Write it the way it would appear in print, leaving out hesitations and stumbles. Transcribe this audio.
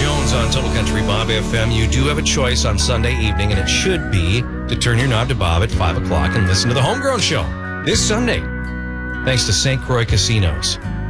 Jones on Total Country Bob FM. You do have a choice on Sunday evening, and it should be to turn your knob to Bob at 5 o'clock and listen to the Homegrown Show this Sunday. Thanks to St. Croix Casinos.